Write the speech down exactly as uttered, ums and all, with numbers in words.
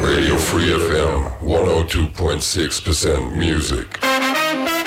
Radio Free F M, one oh two point six percent music.